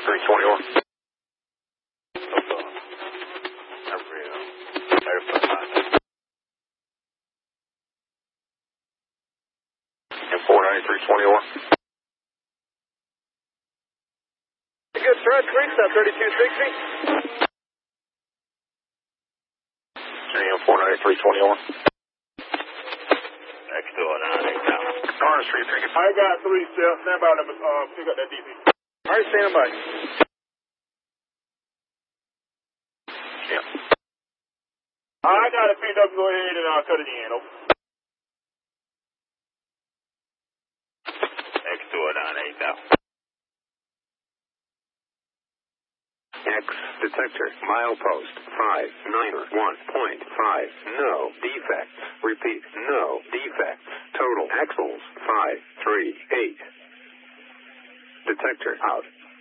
49321. And 49321. Good stretch, reach that 3260. And 49321. Next to it, 9 Garner Street, take it. I got 3 steps. Stand by to pick up that DP. All right, stand by. Yeah. I got it picked up. Go ahead and cut it in. Over. Next to it, 9 now. X detector, milepost 591.5, no defects. Repeat, no defects. Total axles 538. Detector out.